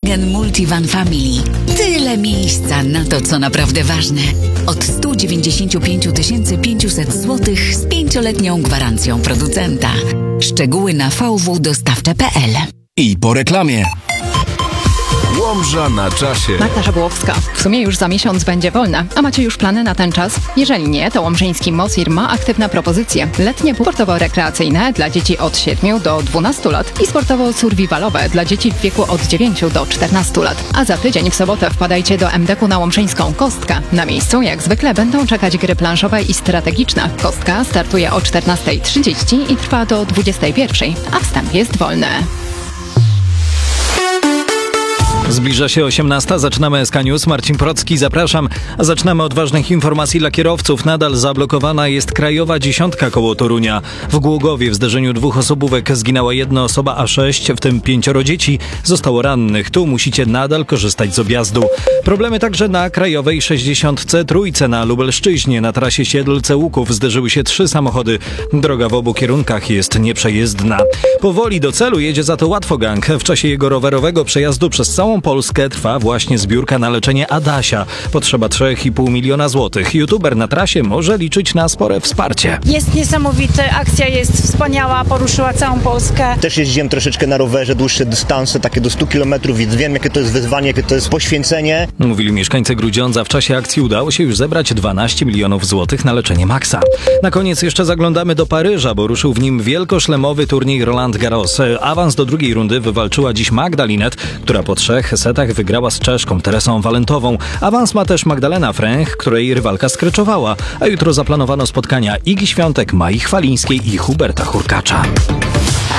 Volkswagen Multivan Family. Tyle miejsca na to, co naprawdę ważne. Od 195 500 zł z 5-letnią gwarancją producenta. Szczegóły na vwdostawcze.pl. I po reklamie. Łomża na czasie. Marta Szabłowska. W sumie już za miesiąc będzie wolna. A macie już plany na ten czas? Jeżeli nie, to łomżyński Mosir ma aktywne propozycje. Letnie sportowo-rekreacyjne dla dzieci od 7 do 12 lat i sportowo-survivalowe dla dzieci w wieku od 9 do 14 lat. A za tydzień w sobotę wpadajcie do MDK-u na Łomżyńską Kostkę. Na miejscu jak zwykle będą czekać gry planszowe i strategiczne. Kostka startuje o 14:30 i trwa do 21:00, a wstęp jest wolny. Zbliża się 18:00, zaczynamy SK News. Marcin Procki, zapraszam. Zaczynamy od ważnych informacji dla kierowców. Nadal zablokowana jest krajowa 10 koło Torunia. W Głogowie w zderzeniu 2 osobówek zginęła 1 osoba, a 6, w tym 5 dzieci, zostało rannych. Tu musicie nadal korzystać z objazdu. Problemy także na krajowej 63 na Lubelszczyźnie. Na trasie Siedlce-Łuków zderzyły się 3 samochody. Droga w obu kierunkach jest nieprzejezdna. Powoli do celu jedzie za to Łatwogang. W czasie jego rowerowego przejazdu przez całą Polskę trwa właśnie zbiórka na leczenie Adasia. Potrzeba 3,5 miliona złotych. YouTuber na trasie może liczyć na spore wsparcie. Jest niesamowite, akcja jest wspaniała, poruszyła całą Polskę. Też jeździłem troszeczkę na rowerze, dłuższe dystanse, takie do 100 km, więc wiem, jakie to jest wyzwanie, jakie to jest poświęcenie. Mówili mieszkańcy Grudziądza. W czasie akcji udało się już zebrać 12 milionów złotych na leczenie Maxa. Na koniec jeszcze zaglądamy do Paryża, bo ruszył w nim wielkoszlemowy turniej Roland Garros. Awans do drugiej rundy wywalczyła dziś Magda Linette, która po 3 setach wygrała z Czeszką Teresą Walentową. Awans ma też Magdalena Fręch, której rywalka skreczowała, a jutro zaplanowano spotkania Igi Świątek, Mai Chwalińskiej i Huberta Hurkacza.